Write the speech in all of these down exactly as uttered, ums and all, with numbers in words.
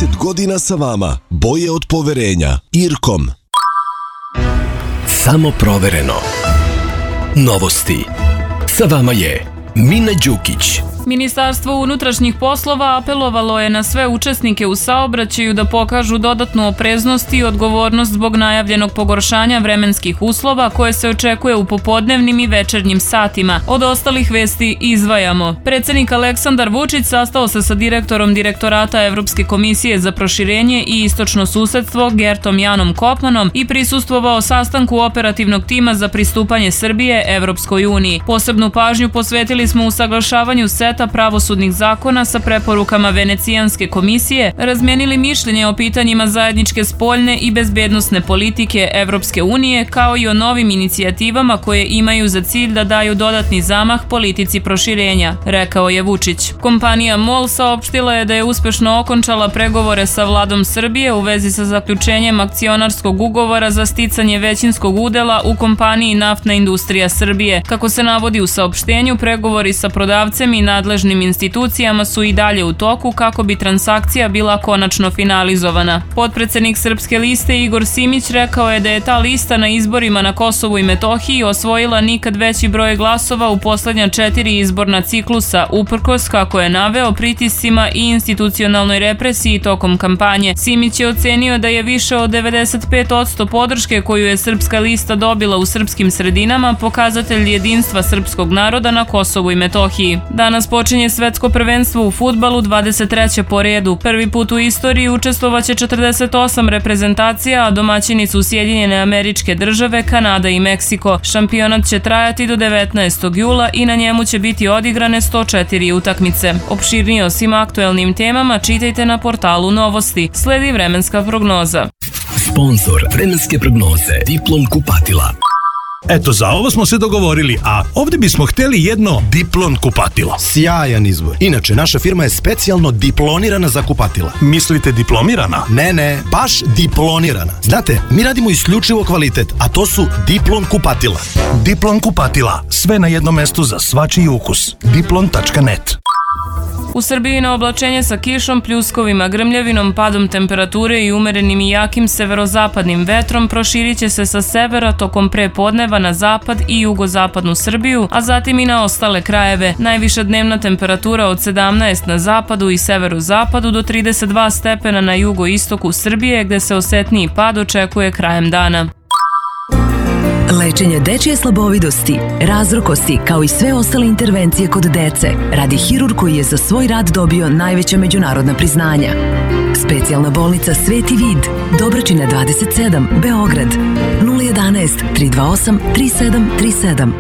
trideset godina sa vama. Boje od poverenja. Irkom. Samo provereno. Novosti. Sa vama je Mina Đukić. Ministarstvo unutrašnjih poslova apelovalo je na sve učesnike u saobraćaju da pokažu dodatnu opreznost i odgovornost zbog najavljenog pogoršanja vremenskih uslova koje se očekuje u popodnevnim i večernjim satima. Od ostalih vesti izdvajamo. Predsednik Aleksandar Vučić sastao se sa direktorom Direktorata Evropske komisije za proširenje i istočno susedstvo Gertom Janom Kopmanom i prisustvovao sastanku operativnog tima za pristupanje Srbije Evropskoj uniji. Posebnu pažnju posvetili smo usaglašavanju seta pravosudnih zakona sa preporukama Venecijanske komisije, razmenili mišljenje o pitanjima zajedničke spoljne i bezbednosne politike Evropske unije, kao i o novim inicijativama koje imaju za cilj da daju dodatni zamah politici proširenja, rekao je Vučić. Kompanija MOL saopštila je da je uspešno okončala pregovore sa vladom Srbije u vezi sa zaključenjem akcionarskog ugovora za sticanje većinskog udela u kompaniji Naftna industrija Srbije. Kako se navodi u saopštenju, pregovori sa prodavcem i nadležnim institucijama su i dalje u toku kako bi transakcija bila konačno finalizovana. Potpredsednik Srpske liste Igor Simić rekao je da je ta lista na izborima na Kosovu i Metohiji osvojila nikad veći broj glasova u poslednja četiri izborna ciklusa, uprkos, kako je naveo, pritiscima i institucionalnoj represiji tokom kampanje. Simić je ocenio da je više od devedeset pet posto podrške koju je Srpska lista dobila u srpskim sredinama pokazatelj jedinstva srpskog naroda na Kosovu i Metohiji. Danas počinje svetsko prvenstvo u fudbalu, dvadeset treće po redu. Prvi put u istoriji učestvovaće četrdeset osam reprezentacija, a domaćini su Sjedinjene Američke Države, Kanada i Meksiko. Šampionat će trajati do devetnaestog jula i na njemu će biti odigrane sto četiri utakmice. Opširnije o svim aktuelnim temama čitajte na portalu Novosti. Sledi vremenska prognoza. Sponzor vremenske prognoze Diplom kupatila. Eto, za ovo smo se dogovorili, a ovdje bismo hteli jedno Diplon kupatilo. Sjajan izbor. Inače, naša firma je specijalno diplonirana za kupatila. Mislite diplomirana? Ne, ne, baš diplonirana. Znate, mi radimo isključivo kvalitet, a to su Diplon kupatila. Diplon kupatila. Sve na jednom mestu za svačiji ukus. diplon tačka net. U Srbiji na oblačenje sa kišom, pljuskovima, grmljavinom, padom temperature i umerenim i jakim severozapadnim vetrom proširit će se sa severa tokom prepodneva na zapad i jugozapadnu Srbiju, a zatim i na ostale krajeve. Najviša dnevna temperatura od sedamnaest na zapadu i severozapadu do trideset dva stepena na jugoistoku Srbije, gde se osetniji pad očekuje krajem dana. Lečenje dečije slabovidosti, razrokosti, kao i sve ostale intervencije kod dece, radi hirurg koji je za svoj rad dobio najveća međunarodna priznanja. Specijalna bolnica Sveti Vid, Dobračina dvadeset sedam, Beograd, nula jedanaest, tri dva osam, tri sedam tri sedam.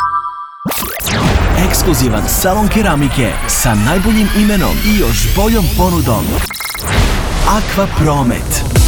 Ekskluzivan salon keramike sa najboljim imenom i još boljom ponudom. Aqua Promet.